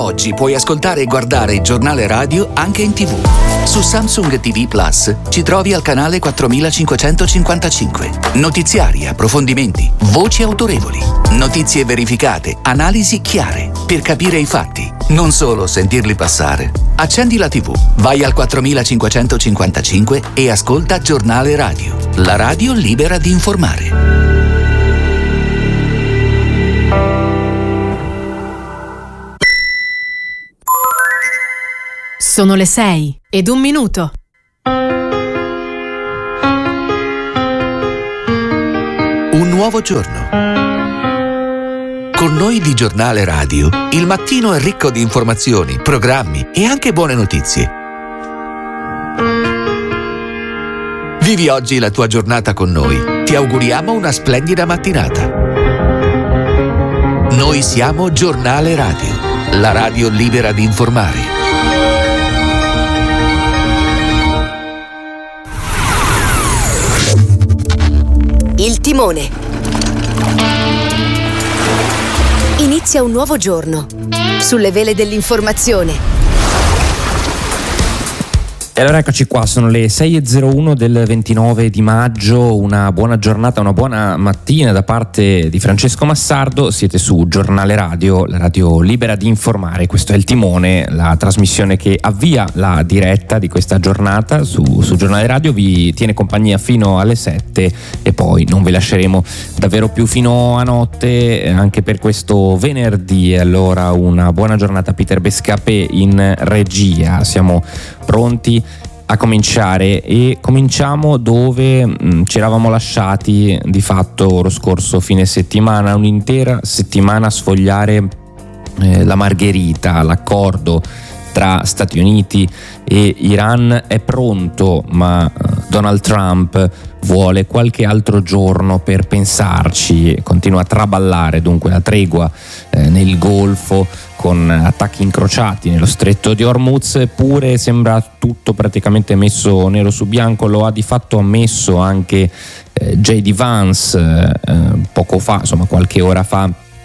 Da oggi puoi ascoltare e guardare il giornale radio anche in TV. Su Samsung TV Plus ci trovi al canale 4555. Notiziari, approfondimenti, voci autorevoli, notizie verificate, analisi chiare, per capire i fatti, non solo sentirli passare. Accendi la TV, vai al 4555 e ascolta Giornale Radio, la radio libera di informare. Sono le 6:01. Un nuovo giorno. Con noi di Giornale Radio, il mattino è ricco di informazioni, programmi e anche buone notizie. Vivi oggi la tua giornata con noi. Ti auguriamo una splendida mattinata. Noi siamo Giornale Radio, la radio libera di informare. Il timone. Inizia un nuovo giorno sulle vele dell'informazione. E allora eccoci qua, sono le 6:01 del 29 di maggio, una buona giornata, una buona mattina da parte di Francesco Massardo. Siete su Giornale Radio, la radio libera di informare. Questo è il timone, la trasmissione che avvia la diretta di questa giornata su Giornale Radio, vi tiene compagnia fino alle 7 e poi non vi lasceremo davvero più fino a notte anche per questo venerdì. Allora una buona giornata, Peter Bescapè in regia. Siamo pronti a cominciare e cominciamo dove ci eravamo lasciati di fatto lo scorso fine settimana, un'intera settimana a sfogliare la margherita, l'accordo tra Stati Uniti e Iran è pronto, ma Donald Trump vuole qualche altro giorno per pensarci, continua a traballare dunque la tregua nel Golfo con attacchi incrociati nello stretto di Hormuz, eppure sembra tutto praticamente messo nero su bianco. Lo ha di fatto ammesso anche J.D. Vance poco fa, insomma qualche ora fa,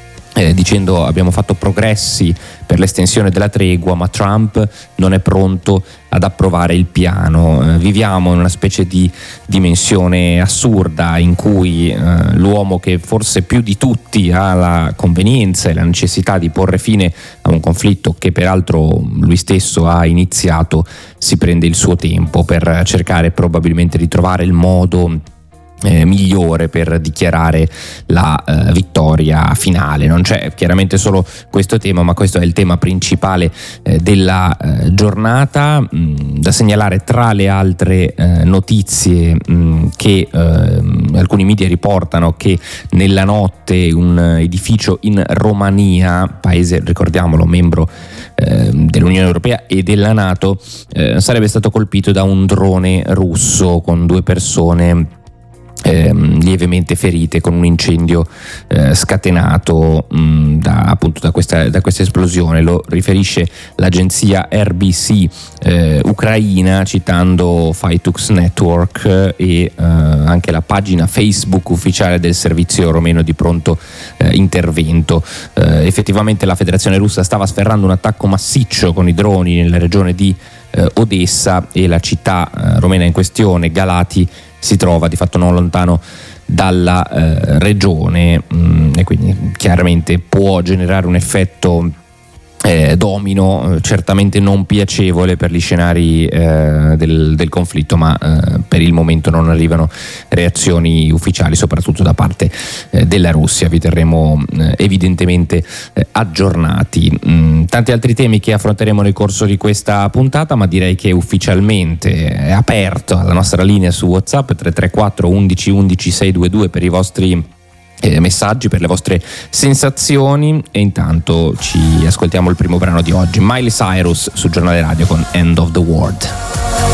dicendo abbiamo fatto progressi per l'estensione della tregua, ma Trump non è pronto ad approvare il piano. Viviamo in una specie di dimensione assurda in cui l'uomo che forse più di tutti ha la convenienza e la necessità di porre fine a un conflitto che peraltro lui stesso ha iniziato, si prende il suo tempo per cercare probabilmente di trovare il modo migliore per dichiarare la vittoria finale. Non c'è chiaramente solo questo tema, ma questo è il tema principale della giornata. Da segnalare tra le altre notizie che alcuni media riportano che nella notte un edificio in Romania, paese, ricordiamolo, membro dell'Unione Europea e della NATO, sarebbe stato colpito da un drone russo con 2 persone lievemente ferite, con un incendio scatenato da questa esplosione. Lo riferisce l'agenzia RBC ucraina, citando Fightux Network e anche la pagina Facebook ufficiale del servizio romeno di pronto intervento. Effettivamente la Federazione Russa stava sferrando un attacco massiccio con i droni nella regione di Odessa, e la città romena in questione, Galati, si trova di fatto non lontano dalla regione, e quindi chiaramente può generare un effetto domino certamente non piacevole per gli scenari del conflitto, ma per il momento non arrivano reazioni ufficiali, soprattutto da parte della Russia. Vi terremo evidentemente aggiornati. Tanti altri temi che affronteremo nel corso di questa puntata, ma direi che ufficialmente è aperto la nostra linea su WhatsApp 334 11 11 622 per i vostri messaggi, per le vostre sensazioni, e intanto ci ascoltiamo il primo brano di oggi, Miley Cyrus su Giornale Radio con End of the World.